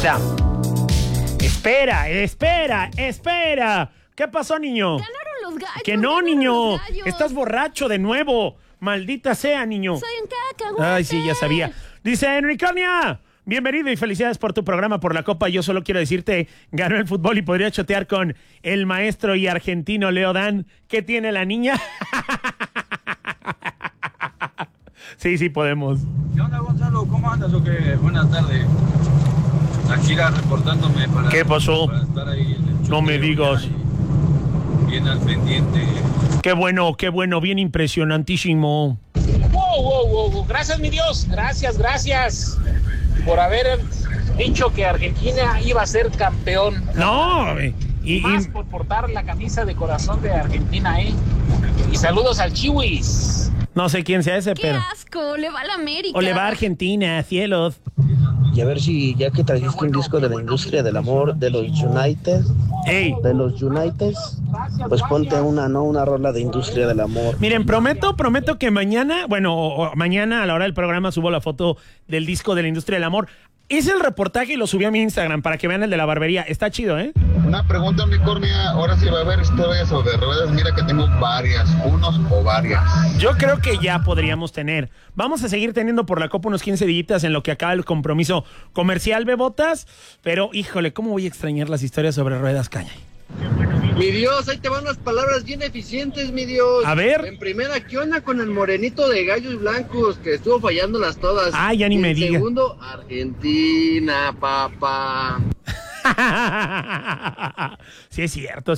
sea, espera. ¿Qué pasó, niño? Ganaron los gallos. Que no, niño. Estás borracho de nuevo. Maldita sea, niño. Soy un cacahuate. Ay, sí, ya sabía. Dice Enriconia, bienvenido y felicidades por tu programa, por la copa. Yo solo quiero decirte, ganó el fútbol y podría chotear con el maestro y argentino Leo Dan. ¿Qué tiene la niña? Sí, podemos. ¿Qué onda, Gonzalo? ¿Cómo andas o qué? Buenas tardes. Aquí reportándome para... ¿Qué pasó? Para estar ahí en el No me digas. Bien al pendiente. Qué bueno, bien impresionantísimo. Wow. Gracias, mi Dios. Gracias por haber dicho que Argentina iba a ser campeón. No, y más por portar la camisa de corazón de Argentina, ¿eh? Y saludos al Chiwis. No sé quién sea ese, ¡Qué pero... asco! Le va a la América. O le va a Argentina, cielos. Y a ver si, ya que trajiste un disco de la industria del amor de los United, Ey. pues ponte una rola de industria del amor. Miren, prometo que mañana, mañana a la hora del programa subo la foto del disco de la industria del amor. Hice el reportaje y lo subí a mi Instagram para que vean el de la barbería. Está chido, ¿eh? Una pregunta, mi Cornia. Ahora sí va a haber historias sobre ruedas. Mira que tengo unos o varias. Yo creo que ya podríamos tener. Vamos a seguir teniendo por la copa unos 15 días en lo que acaba el compromiso comercial, Bebotas. Pero, híjole, ¿cómo voy a extrañar las historias sobre ruedas, caña? Mi Dios, ahí te van las palabras bien eficientes, mi Dios. A ver. En primera, ¿qué onda con el morenito de gallos blancos que estuvo fallándolas todas? Ah, ya ni me digas. En segundo, Argentina, papá. Sí, es cierto.